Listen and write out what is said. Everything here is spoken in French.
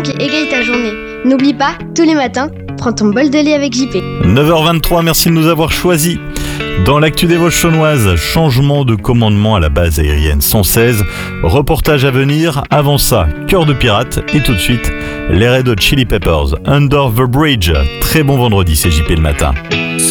qui égaye ta journée. N'oublie pas, tous les matins, prends ton bol de lait avec JP. 9h23, merci de nous avoir choisis. Dans l'actu des Vosges chaunoises, changement de commandement à la base aérienne 116, reportage à venir, avant ça, Cœur de pirate et tout de suite, les Red Hot Chili Peppers, Under the Bridge. Très bon vendredi, c'est JP le matin.